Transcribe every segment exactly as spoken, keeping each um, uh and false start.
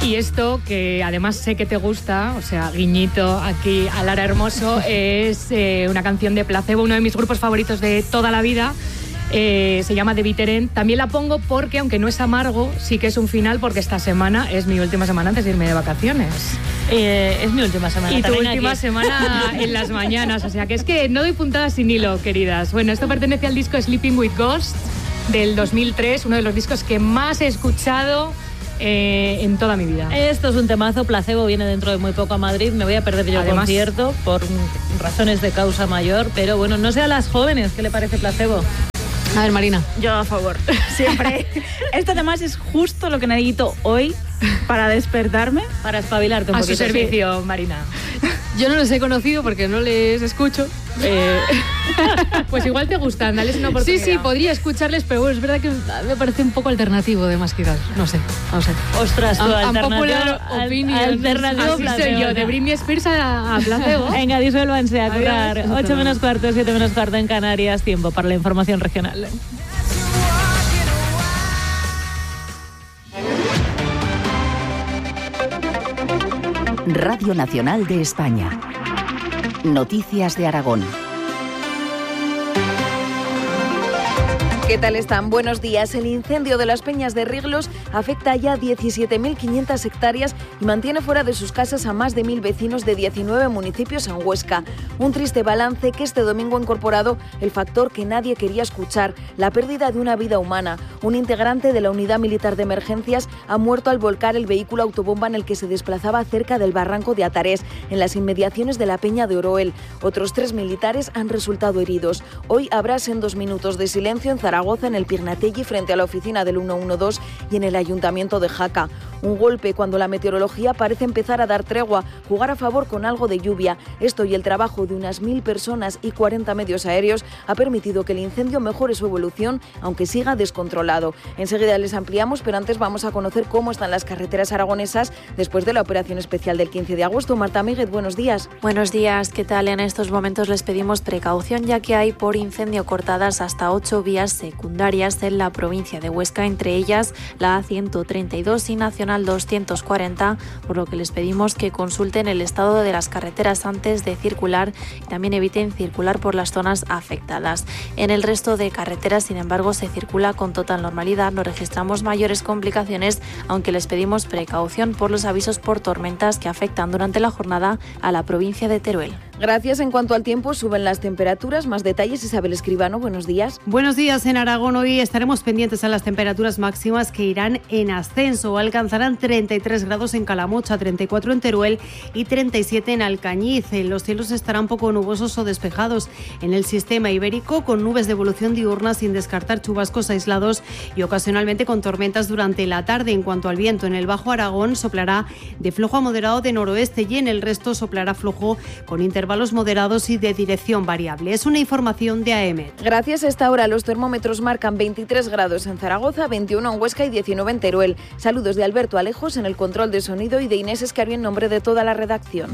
Y esto, que además sé que te gusta, o sea, guiñito aquí a Lara Hermoso, es eh, una canción de Placebo, uno de mis grupos favoritos de toda la vida. Eh, se llama The Bitter End. También la pongo porque, aunque no es amargo, sí que es un final, porque esta semana es mi última semana antes de irme de vacaciones. Eh, es mi última semana. Y tu última aquí. semana en las mañanas. O sea, que es que no doy puntadas sin hilo, queridas. Bueno, esto pertenece al disco Sleeping with Ghosts del dos mil tres, uno de los discos que más he escuchado eh, en toda mi vida. Esto es un temazo. Placebo viene dentro de muy poco a Madrid. Me voy a perder yo el concierto por razones de causa mayor. Pero bueno, no sé a las jóvenes, ¿qué le parece Placebo? A ver, Marina. Yo a favor, siempre. Esto además es justo lo que necesito hoy para despertarme. Para espabilarte un a poquito. A su servicio, sí. Marina. Yo no les he conocido porque no les escucho. Eh... Pues igual te gustan, dales una oportunidad. Sí, sí, podría escucharles, pero bueno, es verdad que me parece un poco alternativo de más quizás. No sé, no sé. Ostras, tu alternativo. Alternativo Así soy yo, de Britney Spears a, a Placebo. Venga, disuélvanse a currar. ocho menos cuarto, siete menos cuarto en Canarias. Tiempo para la información regional. Radio Nacional de España. Noticias de Aragón. ¿Qué tal están? Buenos días. El incendio de las Peñas de Riglos afecta ya diecisiete mil quinientas hectáreas y mantiene fuera de sus casas a más de mil vecinos de diecinueve municipios en Huesca. Un triste balance que este domingo ha incorporado el factor que nadie quería escuchar, la pérdida de una vida humana. Un integrante de la Unidad Militar de Emergencias ha muerto al volcar el vehículo autobomba en el que se desplazaba cerca del barranco de Atarés, en las inmediaciones de la Peña de Oroel. Otros tres militares han resultado heridos. Hoy habrá sendos minutos de silencio en Zaragoza, en el Pirnatelli, frente a la oficina del ciento doce y en el Ayuntamiento de Jaca. Un golpe cuando la meteorología parece empezar a dar tregua, jugar a favor con algo de lluvia. Esto y el trabajo de unas mil personas y cuarenta medios aéreos ha permitido que el incendio mejore su evolución, aunque siga descontrolado. Enseguida les ampliamos, pero antes vamos a conocer cómo están las carreteras aragonesas después de la operación especial del quince de agosto. Marta Míguez, buenos días. Buenos días, ¿qué tal? En estos momentos les pedimos precaución, ya que hay por incendio cortadas hasta ocho vías secundarias en la provincia de Huesca, entre ellas la A ciento treinta y dos y Nacional doscientos cuarenta, por lo que les pedimos que consulten el estado de las carreteras antes de circular y también eviten circular por las zonas afectadas. En el resto de carreteras, sin embargo, se circula con total normalidad, no registramos mayores complicaciones, aunque les pedimos precaución por los avisos por tormentas que afectan durante la jornada a la provincia de Teruel. Gracias. En cuanto al tiempo, suben las temperaturas. Más detalles, Isabel Escribano, buenos días. Buenos días. En Aragón hoy estaremos pendientes a las temperaturas máximas que irán en ascenso. Alcanzarán treinta y tres grados en Calamocha, treinta y cuatro en Teruel y treinta y siete en Alcañiz. Los cielos estarán poco nubosos o despejados en el sistema ibérico, con nubes de evolución diurna sin descartar chubascos aislados y ocasionalmente con tormentas durante la tarde. En cuanto al viento, en el Bajo Aragón soplará de flojo a moderado de noroeste y en el resto soplará flojo con intervalos moderados y de dirección variable. Es una información de A E M E T. Gracias. A esta hora los termómetros marcan veintitrés grados en Zaragoza, veintiuno en Huesca y diecinueve en Teruel. Saludos de Alberto Alejos en el control de sonido y de Inés Escario en nombre de toda la redacción.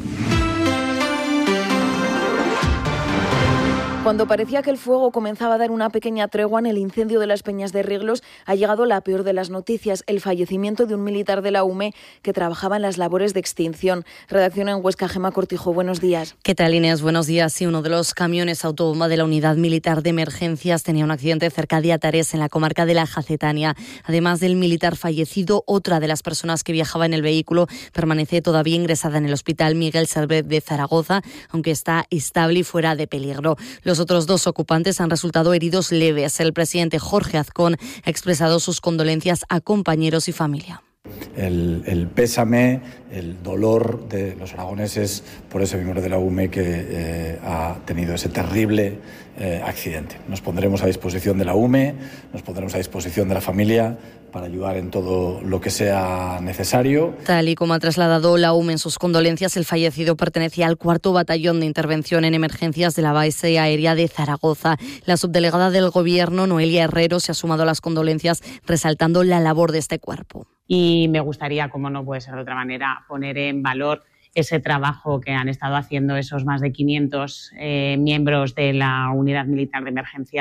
Cuando parecía que el fuego comenzaba a dar una pequeña tregua en el incendio de las Peñas de Riglos, ha llegado la peor de las noticias, el fallecimiento de un militar de la U M E que trabajaba en las labores de extinción. Redacción en Huesca, Gemma Cortijo, buenos días. ¿Qué tal, Inés? Buenos días. Sí, uno de los camiones autobomba de la Unidad Militar de Emergencias tenía un accidente cerca de Atarés, en la comarca de la Jacetania. Además del militar fallecido, otra de las personas que viajaba en el vehículo permanece todavía ingresada en el Hospital Miguel Servet de Zaragoza, aunque está estable y fuera de peligro. Los Los otros dos ocupantes han resultado heridos leves. El presidente Jorge Azcón ha expresado sus condolencias a compañeros y familia. El, el pésame, el dolor de los aragoneses por ese miembro de la U M E que eh, ha tenido ese terrible eh, accidente. Nos pondremos a disposición de la U M E, nos pondremos a disposición de la familia para ayudar en todo lo que sea necesario. Tal y como ha trasladado la U M E en sus condolencias, el fallecido pertenecía al cuarto batallón de intervención en emergencias de la base aérea de Zaragoza. La subdelegada del Gobierno, Noelia Herrero, se ha sumado a las condolencias, resaltando la labor de este cuerpo. Y me gustaría, como no puede ser de otra manera, poner en valor ese trabajo que han estado haciendo esos más de quinientos eh, miembros de la Unidad Militar de Emergencias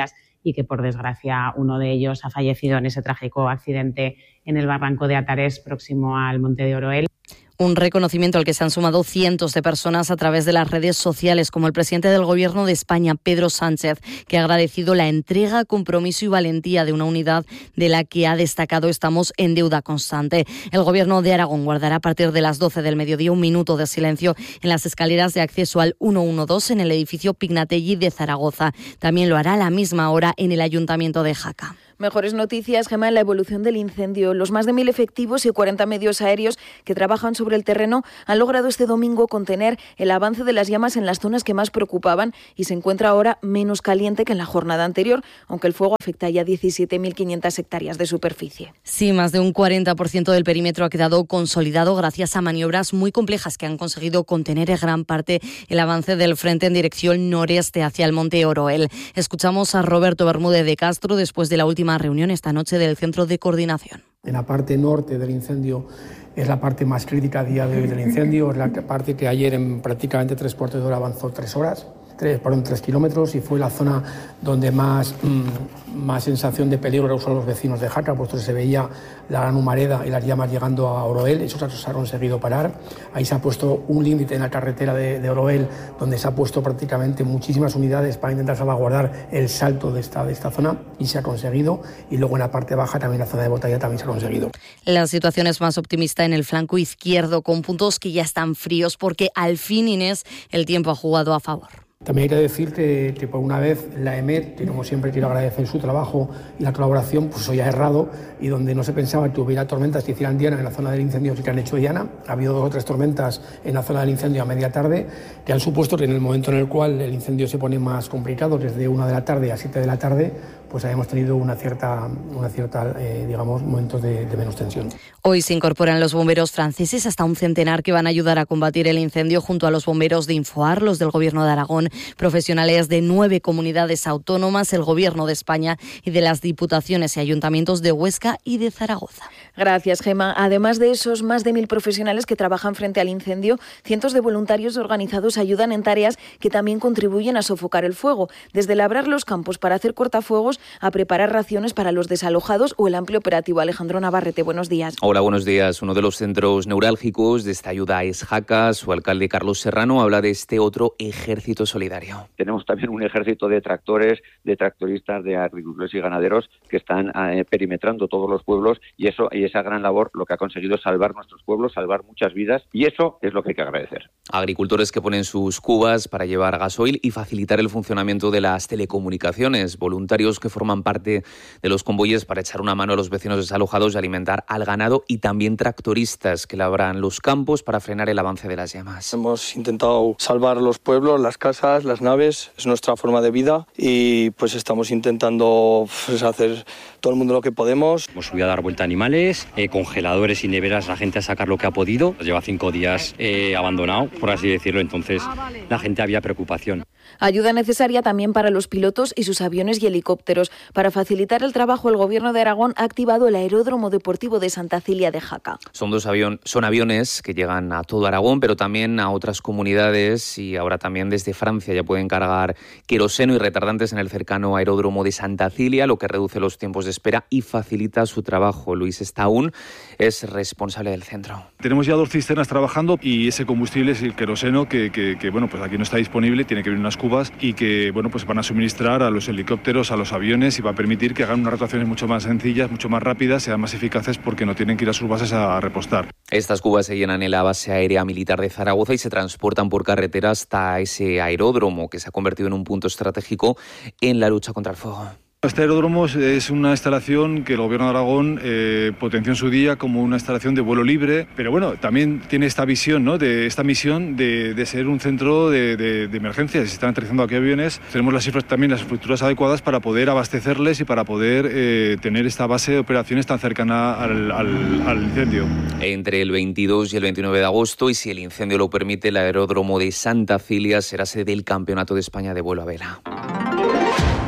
y que por desgracia uno de ellos ha fallecido en ese trágico accidente en el barranco de Atares, próximo al Monte de Oroel. Un reconocimiento al que se han sumado cientos de personas a través de las redes sociales, como el presidente del Gobierno de España, Pedro Sánchez, que ha agradecido la entrega, compromiso y valentía de una unidad de la que ha destacado estamos en deuda constante. El Gobierno de Aragón guardará a partir de las doce del mediodía un minuto de silencio en las escaleras de acceso al ciento doce en el edificio Pignatelli de Zaragoza. También lo hará a la misma hora en el Ayuntamiento de Jaca. Mejores noticias, Gemma, en la evolución del incendio. Los más de mil efectivos y cuarenta medios aéreos que trabajan sobre el terreno han logrado este domingo contener el avance de las llamas en las zonas que más preocupaban y se encuentra ahora menos caliente que en la jornada anterior, aunque el fuego afecta ya diecisiete mil quinientas hectáreas de superficie. Sí, más de un cuarenta por ciento del perímetro ha quedado consolidado gracias a maniobras muy complejas que han conseguido contener en gran parte el avance del frente en dirección noreste hacia el Monte Oroel. Escuchamos a Roberto Bermúdez de Castro después de la última reunión esta noche del Centro de Coordinación. En la parte norte del incendio es la parte más crítica a día de hoy del incendio, es la parte que ayer en prácticamente tres cuartos de hora avanzó tres horas, tres, perdón, tres kilómetros y fue la zona donde más, mmm, más sensación de peligro usaron los vecinos de Jaca, puesto que se veía la gran humareda y las llamas llegando a Oroel, eso se ha conseguido parar. Ahí se ha puesto un límite en la carretera de, de Oroel, donde se ha puesto prácticamente muchísimas unidades para intentar salvaguardar el salto de esta, de esta zona y se ha conseguido. Y luego en la parte baja, también la zona de Botalla, también se ha conseguido. La situación es más optimista en el flanco izquierdo, con puntos que ya están fríos, porque al fin, Inés, el tiempo ha jugado a favor. También hay que decir que, que por una vez la E M E T, que como siempre quiero agradecer su trabajo y la colaboración, pues hoy ha errado y donde no se pensaba que hubiera tormentas que hicieran diana en la zona del incendio, sí que han hecho diana. Ha habido dos o tres tormentas en la zona del incendio a media tarde que han supuesto que en el momento en el cual el incendio se pone más complicado, desde una de la tarde a siete de la tarde, pues hemos tenido una cierta, una cierta eh, digamos, momentos de, de menos tensión. Hoy se incorporan los bomberos franceses, hasta un centenar, que van a ayudar a combatir el incendio junto a los bomberos de Infoar, los del Gobierno de Aragón, profesionales de nueve comunidades autónomas, el Gobierno de España y de las diputaciones y ayuntamientos de Huesca y de Zaragoza. Gracias, Gemma. Además de esos más de mil profesionales que trabajan frente al incendio, cientos de voluntarios organizados ayudan en tareas que también contribuyen a sofocar el fuego, desde labrar los campos para hacer cortafuegos a preparar raciones para los desalojados o el amplio operativo. Alejandro Navarrete, buenos días. Hola, buenos días. Uno de los centros neurálgicos de esta ayuda es Jaca. Su alcalde, Carlos Serrano, habla de este otro ejército solidario. Tenemos también un ejército de tractores, de tractoristas, de agricultores y ganaderos que están eh, perimetrando todos los pueblos y eso y esa gran labor lo que ha conseguido es salvar nuestros pueblos, salvar muchas vidas y eso es lo que hay que agradecer. Agricultores que ponen sus cubas para llevar gasoil y facilitar el funcionamiento de las telecomunicaciones. Voluntarios que forman parte de los convoyes para echar una mano a los vecinos desalojados y alimentar al ganado y también tractoristas que labran los campos para frenar el avance de las llamas. Hemos intentado salvar los pueblos, las casas, las naves, es nuestra forma de vida y pues estamos intentando pues, hacer todo el mundo lo que podemos. Hemos subido a dar vuelta a animales, eh, congeladores y neveras, la gente a sacar lo que ha podido. Lleva cinco días eh, abandonado, por así decirlo, entonces la gente había preocupación. Ayuda necesaria también para los pilotos y sus aviones y helicópteros. Para facilitar el trabajo, el Gobierno de Aragón ha activado el Aeródromo Deportivo de Santa Cilia de Jaca. Son dos avión, son aviones que llegan a todo Aragón, pero también a otras comunidades y ahora también desde Francia ya pueden cargar queroseno y retardantes en el cercano Aeródromo de Santa Cilia, lo que reduce los tiempos de espera y facilita su trabajo. Luis Estaún es responsable del centro. Tenemos ya dos cisternas trabajando y ese combustible es el queroseno que, que, que bueno, pues aquí no está disponible, tiene que venir unas cubas y que bueno, pues van a suministrar a los helicópteros, a los aviones y va a permitir que hagan unas rotaciones mucho más sencillas, mucho más rápidas, sean más eficaces porque no tienen que ir a sus bases a repostar. Estas cubas se llenan en la base aérea militar de Zaragoza y se transportan por carretera hasta ese aeródromo que se ha convertido en un punto estratégico en la lucha contra el fuego. Este aeródromo es una instalación que el Gobierno de Aragón eh, potenció en su día como una instalación de vuelo libre, pero bueno, también tiene esta visión, ¿no? de esta misión de, de ser un centro de, de, de emergencias. Si están aterrizando aquí aviones, tenemos las, también las estructuras adecuadas para poder abastecerles y para poder eh, tener esta base de operaciones tan cercana al, al, al incendio. Entre el veintidós y el veintinueve de agosto, y si el incendio lo permite, el aeródromo de Santa Cilia será sede del Campeonato de España de vuelo a vela.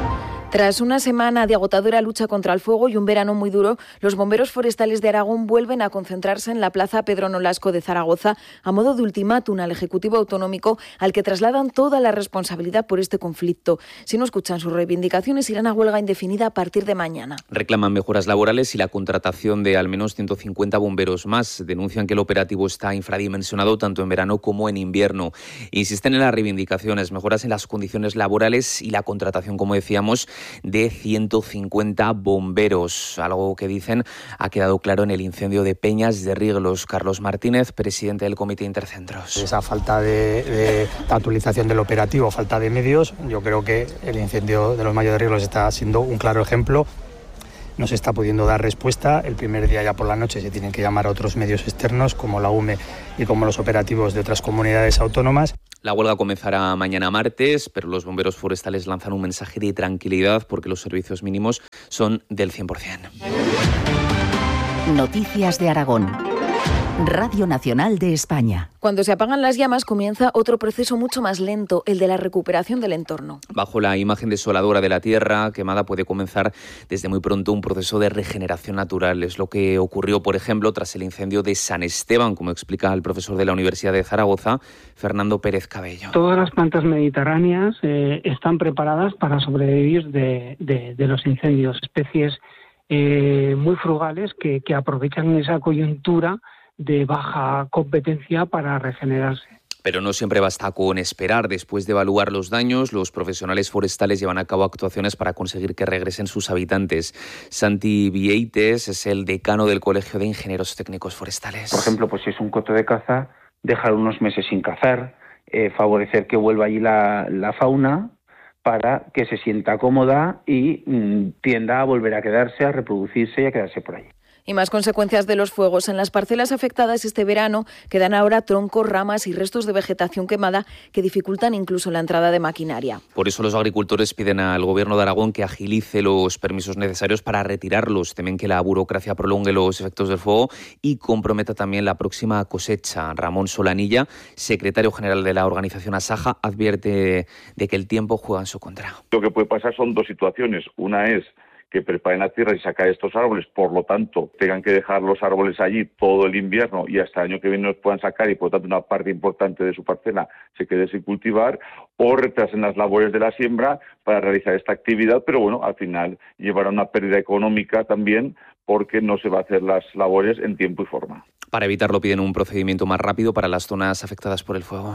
Tras una semana de agotadora lucha contra el fuego y un verano muy duro, los bomberos forestales de Aragón vuelven a concentrarse en la Plaza Pedro Nolasco de Zaragoza a modo de ultimátum al Ejecutivo Autonómico, al que trasladan toda la responsabilidad por este conflicto. Si no escuchan sus reivindicaciones, irán a huelga indefinida a partir de mañana. Reclaman mejoras laborales y la contratación de al menos ciento cincuenta bomberos más. Denuncian que el operativo está infradimensionado tanto en verano como en invierno. Insisten en las reivindicaciones, mejoras en las condiciones laborales y la contratación, como decíamos, de ciento cincuenta bomberos, algo que dicen ha quedado claro en el incendio de Peñas de Riglos. Carlos Martínez, presidente del Comité Intercentros. Esa falta de, de actualización del operativo, falta de medios, yo creo que el incendio de los Mayos de Riglos está siendo un claro ejemplo. No se está pudiendo dar respuesta. El primer día ya por la noche se tienen que llamar a otros medios externos como la U M E y como los operativos de otras comunidades autónomas. La huelga comenzará mañana martes, pero los bomberos forestales lanzan un mensaje de tranquilidad porque los servicios mínimos son del cien por ciento. Noticias de Aragón. Radio Nacional de España. Cuando se apagan las llamas comienza otro proceso mucho más lento, el de la recuperación del entorno. Bajo la imagen desoladora de la tierra quemada puede comenzar desde muy pronto un proceso de regeneración natural. Es lo que ocurrió, por ejemplo, tras el incendio de San Esteban, como explica el profesor de la Universidad de Zaragoza, Fernando Pérez Cabello. Todas las plantas mediterráneas eh, están preparadas para sobrevivir de, de, de los incendios. Especies eh, muy frugales que, que aprovechan esa coyuntura de baja competencia para regenerarse. Pero no siempre basta con esperar. Después de evaluar los daños, los profesionales forestales llevan a cabo actuaciones para conseguir que regresen sus habitantes. Santi Vieites es el decano del Colegio de Ingenieros Técnicos Forestales. Por ejemplo, pues si es un coto de caza, dejar unos meses sin cazar, eh, favorecer que vuelva allí la, la fauna para que se sienta cómoda y mmm, tienda a volver a quedarse, a reproducirse y a quedarse por allí. Y más consecuencias de los fuegos. En las parcelas afectadas este verano quedan ahora troncos, ramas y restos de vegetación quemada que dificultan incluso la entrada de maquinaria. Por eso los agricultores piden al Gobierno de Aragón que agilice los permisos necesarios para retirarlos. Temen que la burocracia prolongue los efectos del fuego y comprometa también la próxima cosecha. Ramón Solanilla, secretario general de la organización Asaja, advierte de que el tiempo juega en su contra. Lo que puede pasar son dos situaciones. Una es que preparen la tierra y sacar estos árboles, por lo tanto tengan que dejar los árboles allí todo el invierno y hasta el año que viene los puedan sacar y por tanto una parte importante de su parcela se quede sin cultivar, o retrasen las labores de la siembra para realizar esta actividad, pero bueno, al final llevará una pérdida económica también porque no se va a hacer las labores en tiempo y forma. Para evitarlo piden un procedimiento más rápido para las zonas afectadas por el fuego.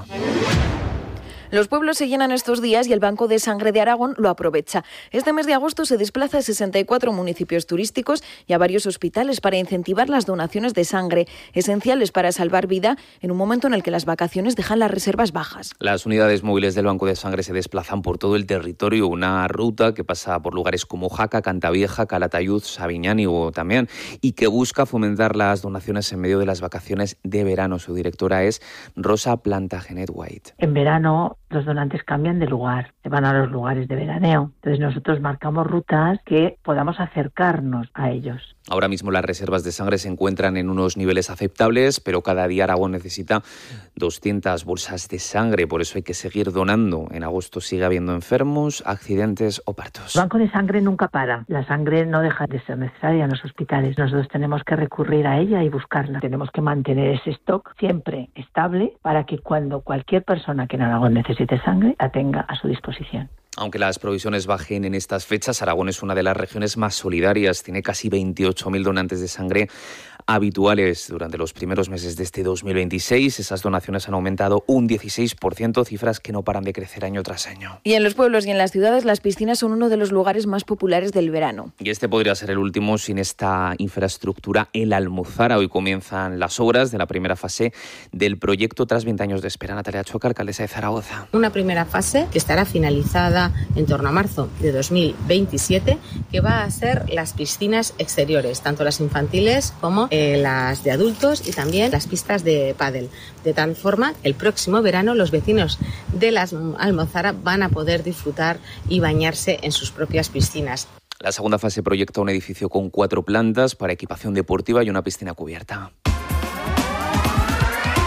Los pueblos se llenan estos días y el Banco de Sangre de Aragón lo aprovecha. Este mes de agosto se desplaza a sesenta y cuatro municipios turísticos y a varios hospitales para incentivar las donaciones de sangre, esenciales para salvar vida en un momento en el que las vacaciones dejan las reservas bajas. Las unidades móviles del Banco de Sangre se desplazan por todo el territorio, una ruta que pasa por lugares como Jaca, Cantavieja, Calatayud, Sabiñánigo o también, y que busca fomentar las donaciones en medio de las vacaciones de verano. Su directora es Rosa Plantagenet White. En verano los donantes cambian de lugar, se van a los lugares de veraneo. Entonces nosotros marcamos rutas que podamos acercarnos a ellos. Ahora mismo las reservas de sangre se encuentran en unos niveles aceptables, pero cada día Aragón necesita doscientas bolsas de sangre, por eso hay que seguir donando. En agosto sigue habiendo enfermos, accidentes o partos. El banco de sangre nunca para. La sangre no deja de ser necesaria en los hospitales. Nosotros tenemos que recurrir a ella y buscarla. Tenemos que mantener ese stock siempre estable para que cuando cualquier persona que en Aragón necesite sangre la tenga a su disposición. Aunque las provisiones bajen en estas fechas, Aragón es una de las regiones más solidarias. Tiene casi veintiocho mil donantes de sangre habituales. Durante los primeros meses de este dos mil veintiséis, esas donaciones han aumentado un dieciséis por ciento, cifras que no paran de crecer año tras año. Y en los pueblos y en las ciudades, las piscinas son uno de los lugares más populares del verano. Y este podría ser el último sin esta infraestructura en la Almuzara. Hoy comienzan las obras de la primera fase del proyecto tras veinte años de espera. Natalia Choca, alcaldesa de Zaragoza. Una primera fase que estará finalizada en torno a marzo de dos mil veintisiete, que va a ser las piscinas exteriores, tanto las infantiles como eh, las de adultos y también las pistas de pádel. De tal forma, el próximo verano los vecinos de la Almuzara van a poder disfrutar y bañarse en sus propias piscinas. La segunda fase proyecta un edificio con cuatro plantas para equipación deportiva y una piscina cubierta.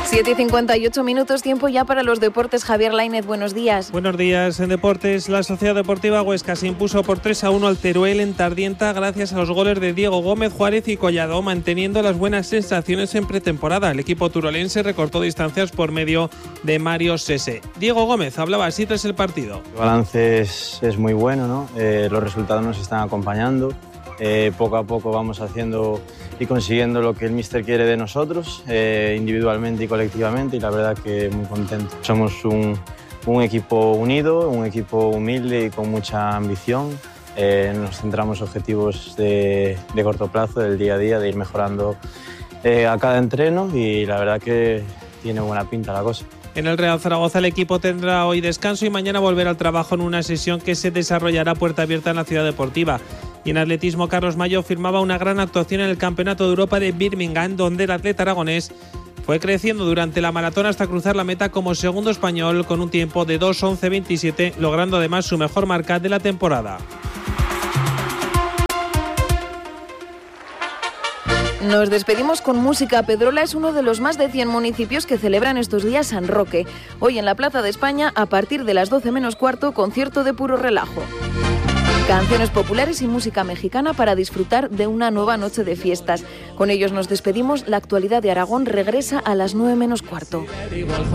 siete y cincuenta y ocho minutos, tiempo ya para los deportes. Javier Lainez, buenos días. Buenos días. En deportes, la Sociedad Deportiva Huesca se impuso por tres a uno al Teruel en Tardienta gracias a los goles de Diego Gómez, Juárez y Collado, manteniendo las buenas sensaciones en pretemporada. El equipo turolense recortó distancias por medio de Mario Sese. Diego Gómez hablaba así tras el partido. El balance es, es muy bueno, ¿no? Eh, los resultados nos están acompañando. Eh, poco a poco vamos haciendo y consiguiendo lo que el míster quiere de nosotros, eh, individualmente y colectivamente, y la verdad que muy contento. Somos un, un equipo unido, un equipo humilde y con mucha ambición. Eh, nos centramos en objetivos de, de corto plazo, del día a día, de ir mejorando eh, a cada entreno, y la verdad que tiene buena pinta la cosa. En el Real Zaragoza el equipo tendrá hoy descanso y mañana volverá al trabajo en una sesión que se desarrollará a puerta abierta en la Ciudad Deportiva. Y en atletismo, Carlos Mayo firmaba una gran actuación en el Campeonato de Europa de Birmingham, donde el atleta aragonés fue creciendo durante la maratón hasta cruzar la meta como segundo español con un tiempo de dos once veintisiete, logrando además su mejor marca de la temporada. Nos despedimos con música. Pedrola es uno de los más de cien municipios que celebran estos días San Roque. Hoy en la Plaza de España, a partir de las doce menos cuarto, concierto de puro relajo. Canciones populares y música mexicana para disfrutar de una nueva noche de fiestas. Con ellos nos despedimos. La actualidad de Aragón regresa a las nueve menos cuarto.